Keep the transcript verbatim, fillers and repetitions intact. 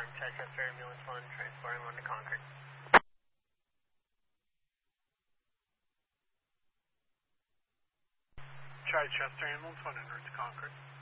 one, Chichester Ambulance one, transporting one to Concord. Chichester Ambulance one, en route to Concord.